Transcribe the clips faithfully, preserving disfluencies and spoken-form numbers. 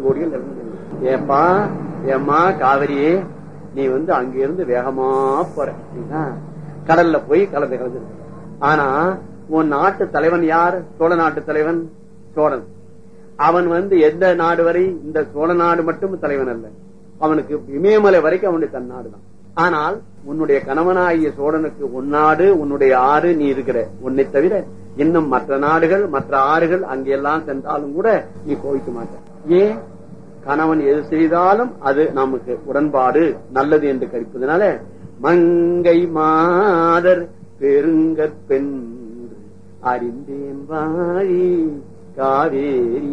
கோடிகள் இறந்து. ஏப்பா ஏம்மா காவிரியே, நீ வந்து அங்க இருந்து வேகமா போற, கடல்ல போய் கலந்து கலந்து. ஆனா உன் நாட்டு தலைவன் யார்? சோழ நாட்டு தலைவன் சோழன். அவன் வந்து எந்த நாடு வரை? இந்த சோழ நாடு மட்டும் தலைவன் அல்ல, அவனுக்கு இமயமலை வரைக்கும் அவனுடைய தன் நாடு தான். ஆனால் உன்னுடைய கணவனாகிய சோழனுக்கு உன் நாடு, உன்னுடைய ஆறு, நீ இருக்கிற உன்னை தவிர இன்னும் மற்ற நாடுகள் மற்ற ஆறுகள் அங்கெல்லாம் சென்றாலும் கூட நீ கோவிக்க மாட்ட. ஏன்? கணவன் எது செய்தாலும் அது நமக்கு உடன்பாடு நல்லது என்று கருப்பதனால மங்கை மாதர் பெருங்கற்பெண் அறிந்தேன் வாழி காவேரி.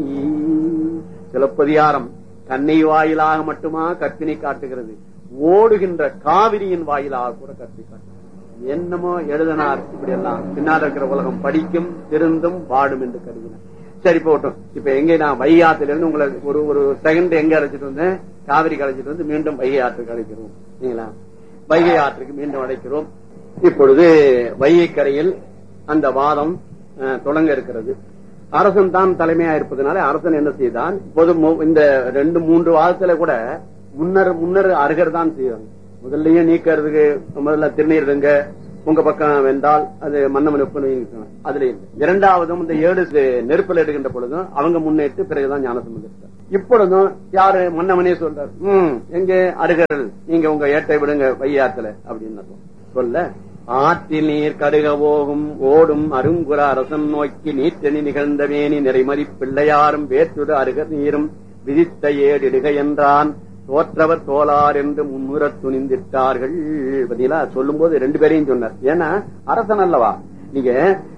சிலப்பதிகாரம் கண்ணை வாயிலாக மட்டுமா கற்பினை காட்டுகிறது, ஓடுகின்ற காவிரியின் வாயிலாக கூட கற்பி காட்டுகிறது. என்னமோ எழுதினார் இப்படி எல்லாம். பின்னால் இருக்கிற உலகம் படிக்கும் திருந்தும் வாடும் என்று கருதினார். சரி போட்டோம். இப்ப எங்க நான் வைகை ஆற்றில இருந்து உங்களை ஒரு ஒரு செகண்ட் எங்க அழைச்சிட்டு வந்தேன்? காவிரி அழைச்சிட்டு வந்து மீண்டும் வைகை ஆற்றுக்கு அழைக்கிறோம். சரிங்களா? வைகை ஆற்றுக்கு மீண்டும் அழைக்கிறோம். இப்பொழுது வைகை கரையில் அந்த வாதம் தொடங்க இருக்கிறது. அரசன் தான் தலைமையா இருப்பதனால அரசன் என்ன செய்தான்? இப்போது இந்த ரெண்டு மூன்று வாதத்துல கூட முன்னர் முன்னர் அருகர் தான் செய்வாங்க. முதல்லயே நீக்கிறதுக்கு முதல்ல திருநீருங்க உங்க பக்கம் வென்றால் அது மன்னவன் ஒப்புன்னு அதுல இல்லை. இரண்டாவதும் இந்த ஏழு நெருப்பில் எடுக்கின்ற பொழுதும் அவங்க முன்னேற்று பிறகுதான் ஞானசம்பந்தர். இப்பொழுதும் யாரு? மன்னவனே சொல்றார், உம் எங்க அருகர்கள் நீங்க உங்க ஏட்டை விடுங்க வையாத்துல அப்படின்னு சொல்ல, ஆற்றில் நீர் கருக போகும் ஓடும் அருங்குற அரசன் நோக்கி நீற்றணி நிகழ்ந்த வேணி நிறைமறி பிள்ளையாரும் வேற்றுடு அருகர் நீரும் விதித்த ஏடிடுக என்றான். தோற்றவர் தோலார் என்று முன்முற துணிந்திட்டார்கள். பதிலா சொல்லும் போது ரெண்டு பேரையும் சொன்னார். ஏன்னா அரசன் அல்லவா. நீங்க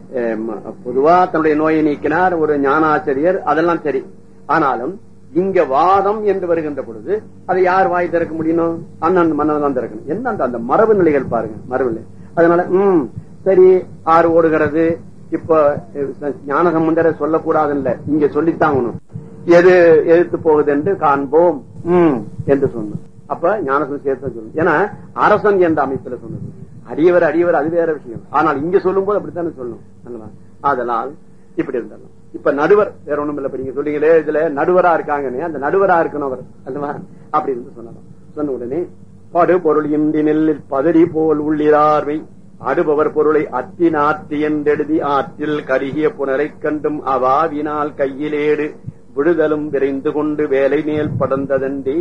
பொதுவா தன்னுடைய நோயை நீக்கினார் ஒரு ஞானாசிரியர், அதெல்லாம் சரி. ஆனாலும் இங்க வாதம் என்று வருகின்ற பொழுது அதை யார் வாய் திறக்க முடியணும்? அண்ணன் மன்னன் தான் திறக்கணும். என்ன அந்த மரபு நிலைகள் பாருங்க, மரபு நிலை. அதனால உம் சரி ஆறு ஓடுகிறது. இப்ப ஞானசம்பந்தரை சொல்லக்கூடாது இல்ல, இங்க சொல்லித்தாங்கணும். எது எதிர்த்து போகுது என்று காண்போம் உம் என்று சொன்னோம். அப்ப ஞானசம்பந்தர் சேர்த்து சொல்லணும். ஏன்னா அரசன் என்ற அமைப்புல சொன்னது. அடியவர் அடியவர் அது வேற விஷயம். ஆனால் இங்க சொல்லும் போது அப்படித்தானே சொல்லணும். அதனால் இப்படி இருந்தாலும் இப்ப நடுவர் வேற ஒண்ணும் இல்ல. நீங்க சொல்றீங்களே இதுல நடுவரா இருக்காங்கன்னு, அந்த நடுவரா இருக்கணும் அவர் அல்லவா? அப்படி இருந்து சொன்னதான். சொன்ன உடனே படு பொருள் இன்றி நெல்லில் பதறி போல் உள்ளிரார்வை அடுபவர் பொருளை அத்தின் ஆற்றி என்றெழுதி ஆற்றில் கருகிய புனரை கண்டும் அவாவினால் கையிலேடு விடுதலும் விரைந்து கொண்டு வேலை மேல் படர்ந்ததண்டே.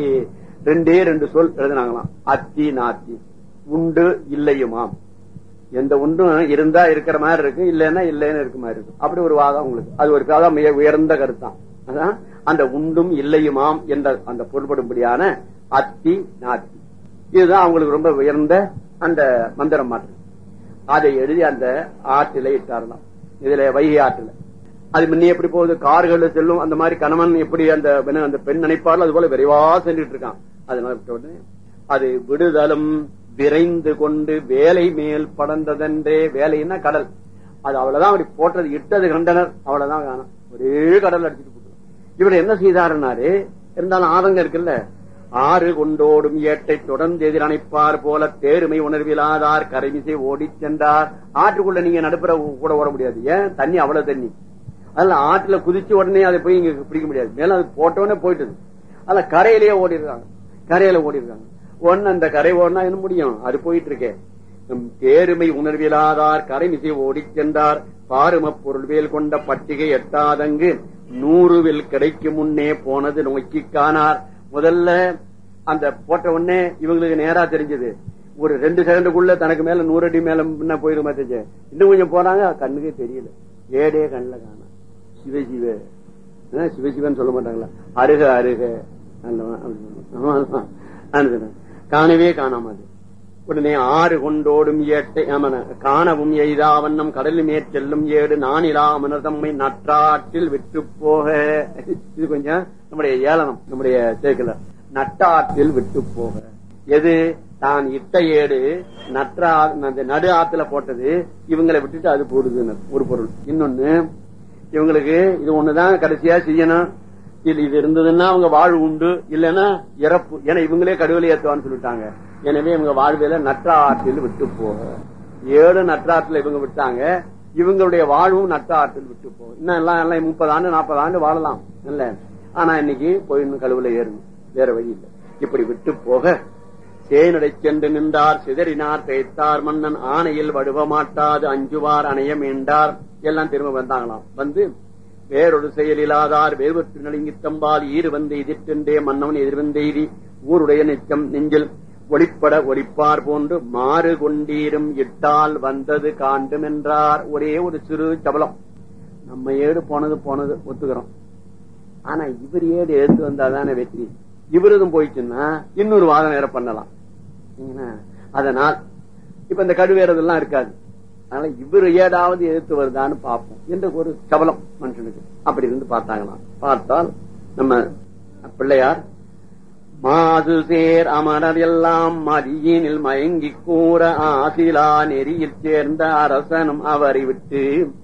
ரெண்டே ரெண்டு சொல் எழுதினாங்களாம். அத்தி நாத்தி உண்டு இல்லையுமாம். எந்த ஒன்றும் இருந்தா இருக்கிற மாதிரி இருக்கு, இல்லைன்னா இல்லைன்னு இருக்க மாதிரி இருக்கு. அப்படி ஒரு வாதம் உங்களுக்கு. அது ஒரு வாதம் மிக உயர்ந்த கருத்தான். அதான் அந்த உண்டும் இல்லையுமாம் என்ற அந்த பொருள்படும்படியான அத்தி நாத்தி. இதுதான் அவங்களுக்கு ரொம்ப உயர்ந்த அந்த மந்திரம் மாற்று. அதை எழுதி அந்த ஆற்றில இட்டாரலாம். இதுல வைகை ஆற்றுல அது முன்னே எப்படி போகுது? கார்கள் செல்லும் அந்த மாதிரி கணவன் எப்படி அந்த அந்த பெண் நினைப்பார்கள், அது போல விரைவா சென்றுட்டு இருக்கான். அதனால அது விடுதலும் விரைந்து கொண்டு வேலை மேல் படர்ந்ததென்றே. வேலைன்னா கடல். அது அவ்வளவுதான் அப்படி போட்டது, இட்டது கண்டனர், அவ்வளவுதான் காணும். ஒரே கடல் அடிச்சுட்டு போட்டு இவர் என்ன செய்தாருன்னாரு. இருந்தாலும் ஆதங்கம் இருக்குல்ல. ஆறு கொண்டோடும் ஏட்டை தொடர்ந்து எதிரணைப்பார் போல தேருமை உணர்விலாதார் கரைமிசை ஓடி சென்றார். ஆற்றுக்குள்ள நீங்க நடுப்புற கூட ஓட முடியாது. ஏன்? தண்ணி அவ்வளவு தண்ணி. அதனால ஆற்றுல குதிச்சு உடனே அதை போய் இங்க பிடிக்க முடியாது. மேல அது போட்டோடனே போயிட்டு அதுல கரையிலேயே ஓடி இருக்காங்க. கரையில ஓடி இருக்காங்க. ஒன்னு அந்த கரை ஓடினா என்ன முடியும்? அது போயிட்டு இருக்கேன். தேருமை உணர்விலாதார் கரைமிசை ஓடி சென்றார். பாரும பொருள்வேல் கொண்ட பட்டிகை எட்டாதங்கு நூறுவில் கிடைக்கும் முன்னே போனது நோக்கி காணார். முதல்ல அந்த போட்ட உடனே இவங்களுக்கு நேரா தெரிஞ்சது. ஒரு ரெண்டு செகண்டுக்குள்ள தனக்கு மேல நூறு அடி மேல முன்ன போயிருமா தெரிஞ்சு. இன்னும் கொஞ்சம் போனாங்க, கண்ணுக்கே தெரியல. ஏடே கண்ணுல காண. சிவசிவ சிவசிவன் சொல்ல மாட்டாங்களா? அருக அருக காணவே காணாம. உடனே ஆறு கொண்டோடும் ஏட்டை காணவும் எய்தாவண்ணம் கடலில் மேற்செல்லும் ஏடு நானிலா அமனதம்மை நற்றாற்றில் விட்டு போக. இது கொஞ்சம் நம்முடைய ஏளனம். நம்முடைய சேர்க்கல நட்டாற்றில் விட்டு போக. எது? தான் இட்ட ஏடு நற்றா நடு ஆத்துல போட்டது இவங்களை விட்டுட்டு அது போடுது ஒரு பொருள். இன்னொன்னு இவங்களுக்கு இது ஒண்ணுதான் கடைசியா செய்யணும். இது இது இருந்ததுன்னா அவங்க வாழ்வு உண்டு, இல்லைன்னா இறப்பு. ஏன்னா இவங்களே கடுவலை ஏற்றுவான்னு சொல்லிட்டாங்க. எனவே இவங்க வாழ்வில நற்றாற்றில் விட்டு போக. ஏழு நற்றாற்றில் இவங்க விட்டாங்க. இவங்களுடைய வாழ்வும் நற்றாற்றில் விட்டு போக. இன்னும் எல்லாம் எல்லாம் முப்பது ஆண்டு நாற்பது ஆண்டு வாழலாம் இல்ல. ஆனா இன்னைக்கு போயின்னு கழுவுல ஏறணும், வேற வழி இல்லை. இப்படி விட்டு போக சேனடை சென்று நின்றார், சிதறினார், பேய்த்தார் மன்னன் ஆணையில் வடுவ மாட்டாது அஞ்சுவார் அணைய மீண்டார். எல்லாம் திரும்ப வந்தாங்களாம். வந்து வேறொரு செயலிலாதார் வேறுபட்டு நடுங்கி தம்பால் ஈறு வந்து எதிர்த்தென்றே மன்னவன் எதிர்வந்தெய்தி ஊருடைய நிச்சம் நெஞ்சில் ஒளிப்பட ஒளிப்பார் போன்று மாறு கொண்டீரும் இட்டால் வந்தது காண்டும் என்றார். ஒரே ஒரு சிறு சபலம். நம்ம ஏடு போனது போனது ஒத்துக்கிறோம். ஆனா இவர் ஏடு எடுத்து வந்தாதானே வெற்றி. இவருதும் போயிடுச்சுன்னா இன்னொரு வாதம் வேற பண்ணலாம். அதனால் இப்ப இந்த கடுவேறதெல்லாம் இருக்காது. அதனால இவர் ஏடாவது எதிர்த்து வருதான்னு பார்ப்போம் என்ற ஒரு சபலம் மனுஷனுக்கு. அப்படி இருந்து பார்த்தாங்களாம். பார்த்தால் நம்ம பிள்ளையார் மாது சேர் அமரர் எல்லாம் மதியினில் மயங்கி கூற ஆசிலா நெறியில் சேர்ந்த அரசனும் அவரை விட்டு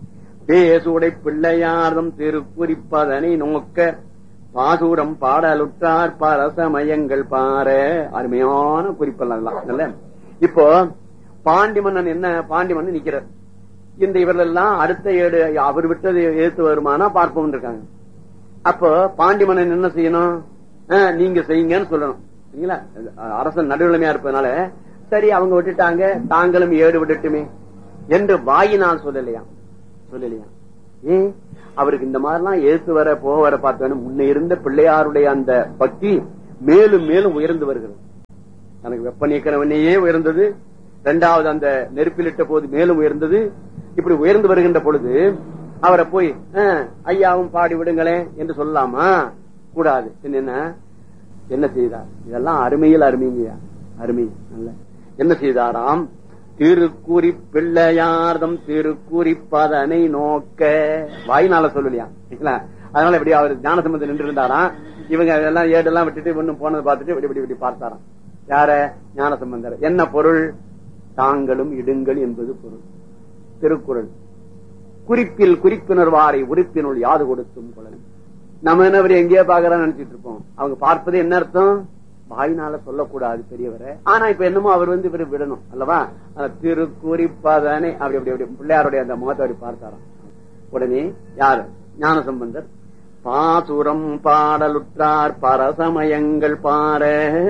பேசுடை பிள்ளையார்தம் திருக்குறிப்பதனை நோக்க பாசூரம் பாடலுற்றார் பரசமயங்கள் பார. அருமையான குறிப்பெல்லாம். இப்போ பாண்டி மன்னன் என்ன, பாண்டி மன்னன் நிக்கிறார். இந்த இவர்கள் எல்லாம் அடுத்த ஏடு அவர் விட்டது எதிர்த்து வருமானா பார்ப்போம் இருக்காங்க. அப்போ பாண்டி மன்னன் என்ன செய்யணும், நீங்க செய்யுங்கன்னு சொல்லணும். சரிங்களா? அரசன் நடுநிலைமையா இருப்பதனால சரி அவங்க விட்டுட்டாங்க, தாங்களும் ஏடு விட்டுட்டுமே என்று வாயினால் சொல்லலையா சொல்லலையா ஏன் அவருக்கு இந்த மாதிரிலாம் எதிர்த்து வர போக வர பார்த்தோன்னு முன்ன இருந்த பிள்ளையாருடைய அந்த பக்தி மேலும் மேலும் உயர்ந்து வருகிறது. எனக்கு வெப்ப நீக்கிறவனையே உயர்ந்தது, இரண்டாவது அந்த நெருப்பிலிட்ட போது மேலும் உயர்ந்தது. இப்படி உயர்ந்து வருகின்ற பொழுது அவரை போய் ஐயாவும் பாடி விடுங்களேன் என்று சொல்லலாமா? கூடாது. என்ன என்ன செய்தார்? இதெல்லாம் அருமையில் அருமைங்கய்யா, அருமை. நல்ல என்ன செய்தாராம்? திருக்குறி பிள்ளையார்தம் திருக்குறிப்பதனை நோக்க. வாயினால சொல்லலையா? அதனால இப்படி அவர் ஞானசம்பந்தம் நின்று இருந்தாராம். இவங்க எல்லாம் ஏடெல்லாம் விட்டுட்டு ஒன்னும் போனதை பார்த்துட்டு இப்படி இப்படி இப்படி பார்த்தாராம். யார? ஞானசம்பந்தர். என்ன பொருள்? தாங்களும் இடுங்கள் என்பது பொருள். திருக்குறள் குறிப்பில் குறிப்பினர்வாரை உறுப்பினுள் யாது கொடுத்தும் குழந்தை. நம்ம என்ன எங்கேயோ பாக்குறான்னு நினைச்சிட்டு இருப்போம். அவங்க பார்ப்பது என்ன அர்த்தம்? வாயினால சொல்லக்கூடாது பெரியவரை. ஆனா இப்ப என்னமோ அவர் வந்து இவரை விடணும் அல்லவா? திருக்குறிப்பதனை அப்படி அப்படி அப்படி பிள்ளையாருடைய அந்த முகத்தை அப்படி பார்த்தாராம். உடனே யாரு? ஞானசம்பந்தர். பாசுரம் பாடலுற்றார் பரசமயங்கள் பார.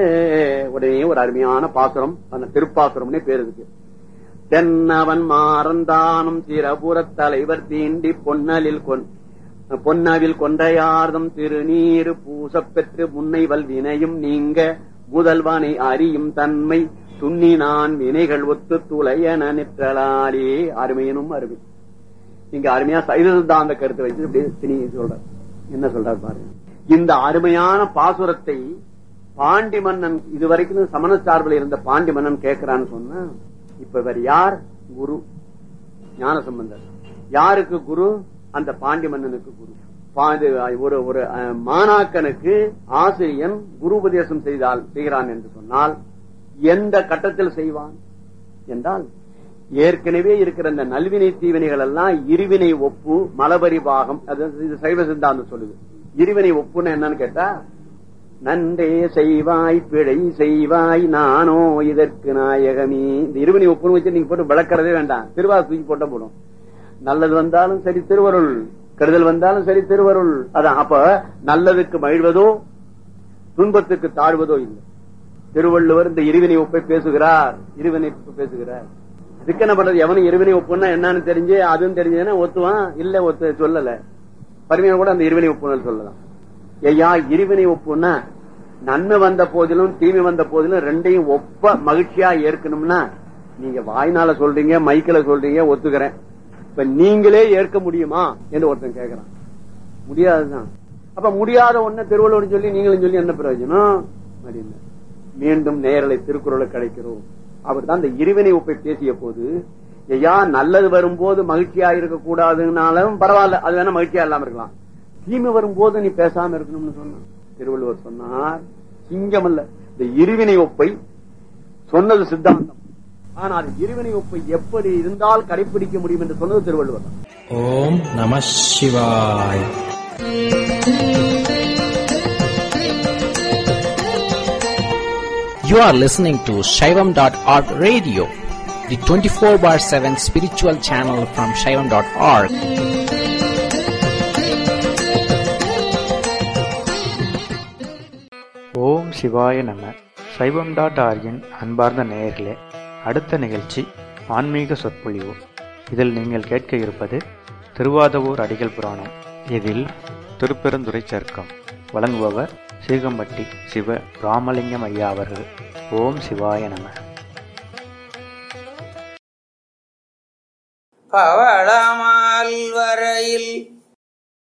உடனே ஒரு அருமையான பாசுரம், அந்த திருப்பாசுரம்னே பேரு இருக்கு. தென்னவன் மாறந்தானும் சிறபுறத் தலைவர் தீண்டி பொன்னலில் கொன் பொன்னவில் கொண்டையார்தம் திருநீரு பூசப் பெற்று முன்னை வல்வினையும் நீங்க முதல்வனை அறியும் தன்மை துண்ணி நான் வினைகள் ஒத்து துளையன நிற்றலாலே. அருமையனும் அருமை. இங்க அருமையா சைவ சித்தாந்த கருத்தை வச்சு இப்படி சொல்ற. என்ன சொல்றாரு பாருங்க. இந்த அருமையான பாசுரத்தை பாண்டி மன்னன் இதுவரைக்கும் சமண சார்பில் இருந்த பாண்டி மன்னன் கேட்கிறான்னு சொன்னா, இப்ப இவர் யார்? குரு ஞானசம்பந்தர். யாருக்கு குரு? அந்த பாண்டி மன்னனுக்கு குரு. ஒரு ஒரு மாணாக்கனுக்கு ஆசிரியன் குரு உபதேசம் செய்தால் செய்கிறான் என்று சொன்னால் எந்த கட்டத்தில் செய்வான் என்றால், ஏற்கனவே இருக்கிற இந்த நல்வினை தீவினைகள் எல்லாம் இருவினை ஒப்பு மலபரி பாகம். அது சைவ சித்தாந்தம் சொல்லுது. இருவினை ஒப்புன்னு என்னன்னு கேட்டா, நன்றே செய்வாய் பிழை செய்வாய் நானோ இதற்கு நாயகமே. இந்த இருவினை ஒப்புன்னு வச்சு நீங்க போட்டு விளக்கறதே வேண்டாம். திருவாரூர் தூக்கி போட்ட போடும். நல்லது வந்தாலும் சரி திருவருள், கெடுதல் வந்தாலும் சரி திருவருள். அதான். அப்ப நல்லதுக்கு மகிழ்வதோ துன்பத்துக்கு தாழ்வதோ இல்லை. திருவள்ளுவர் இந்த இருவினை ஒப்பை பேசுகிறார். இருவினை ஒப்பு பேசுகிறார். இதுக்கு என்ன பண்றது? எவனும் இருவினை ஒப்புன்னா என்னன்னு தெரிஞ்சு அதுவும் தெரிஞ்சதுன்னா ஒத்துவான். இல்ல ஒத்து சொல்லல. பரிமையா கூட அந்த இருவினை ஒப்புன்னு சொல்லலாம். ஐயா இருவினை ஒப்புன்னா நன்மை வந்த போதிலும் தீமை வந்த போதிலும் ரெண்டையும் ஒப்ப மகிழ்ச்சியா ஏற்கணும்னா நீங்க வாய்னால சொல்றீங்க, மைக்கில சொல்றீங்க, ஒத்துக்கிறேன். இப்ப நீங்களே ஏற்க முடியுமா என்று ஒருத்தன் கேட்கிறான். முடியாதுதான். அப்ப முடியாத ஒண்ணு திருவள்ளுவர் சொல்லி நீங்களும் சொல்லி என்ன பிரயோஜனம்? மீண்டும் நேரலை திருக்குறளை கிடைக்கிறோம். அவர் தான் இந்த இருவினை ஒப்பை பேசிய போது, ஐயா நல்லது வரும்போது மகிழ்ச்சியா இருக்க கூடாதுனாலும் பரவாயில்ல, அது வேணா மகிழ்ச்சியா இல்லாம இருக்கலாம். தீமை வரும்போது நீ பேசாம இருக்கணும்னு சொன்ன திருவள்ளுவர் சொன்னார். சிங்கம் அல்ல, இந்த இருவினை ஒப்பை சொன்னது சித்தாந்தம். ஆனால் இருவினை ஒப்பை எப்படி இருந்தால் கடைபிடிக்க முடியும் என்று சொன்னது திருவள்ளுவர். ஓம் நம சிவாய். You are listening to Shaivam dot org radio, the twenty-four bar seven spiritual channel from Shaivam dot org. சிவாய நம. சைவம் டாட் ஆர்கின் அன்பார்ந்த நேயர்களே, அடுத்த நிகழ்ச்சி ஆன்மீக சொற்பொழிவு. இதில் நீங்கள் கேட்க இருப்பது திருவாதவூர் அடிகள் புராணம். இதில் திருப்பெருந்துறை சர்க்கம் வழங்குபவர் சீகம்பட்டி சிவ ராமலிங்கம் ஐயா அவர்கள். ஓம் சிவாய நம. பவளமால் வரையில்